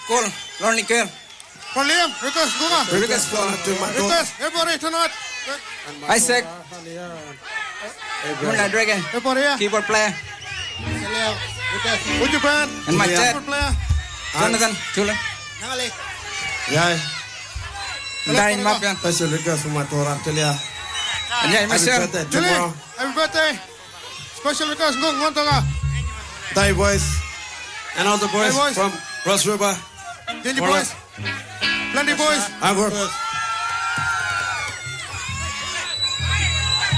Cool. Lonely Care. For Liam, request, Gunga. Request for Request, everybody tonight. Isaac. Moonlight Dragon. Everybody here. Keyboard player. Would you band? And my dad. Keyboard player. Jonathan. Julian. Yai. Darin Mapian. Special request for my Torah Telia. And yeah, myself. Julie, happy birthday. Special request, Gung, Montonga. Thai boys. And all the boys Thai boys. from Ross River. Dingy boys. Plenty boys. Angkor.